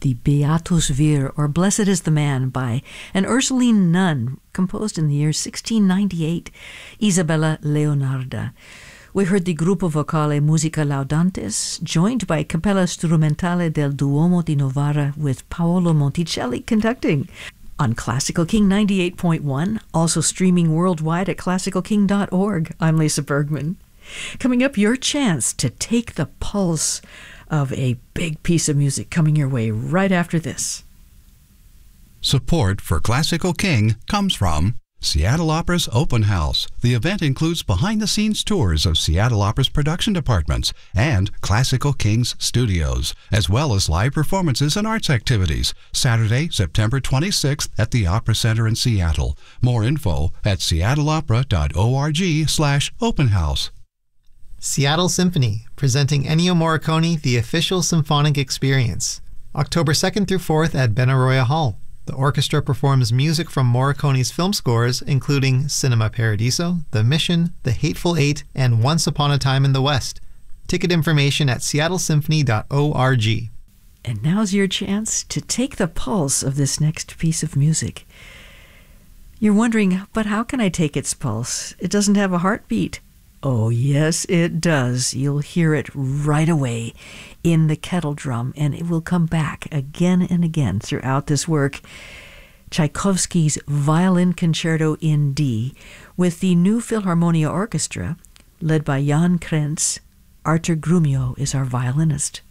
the Beatus Vir, or Blessed is the Man, by an Ursuline nun, composed in the year 1698, Isabella Leonarda. We heard the Gruppo Vocale Musica Laudantes, joined by Cappella Strumentale del Duomo di Novara with Paolo Monticelli conducting. On Classical King 98.1, also streaming worldwide at classicalking.org. I'm Lisa Bergman. Coming up, your chance to take the pulse of a big piece of music coming your way right after this. Support for Classical King comes from Seattle Opera's Open House. The event includes behind-the-scenes tours of Seattle Opera's production departments and Classical King's studios, as well as live performances and arts activities. Saturday, September 26th at the Opera Center in Seattle. More info at seattleopera.org/openhouse. Seattle Symphony, presenting Ennio Morricone, The Official Symphonic Experience. October 2nd through 4th at Benaroya Hall. The orchestra performs music from Morricone's film scores, including Cinema Paradiso, The Mission, The Hateful Eight, and Once Upon a Time in the West. Ticket information at seattlesymphony.org. And now's your chance to take the pulse of this next piece of music. You're wondering, but how can I take its pulse? It doesn't have a heartbeat. Oh, yes, it does. You'll hear it right away in the kettle drum, and it will come back again and again throughout this work. Tchaikovsky's Violin Concerto in D, with the New Philharmonia Orchestra, led by Jan Krentz. Artur Grumio is our violinist.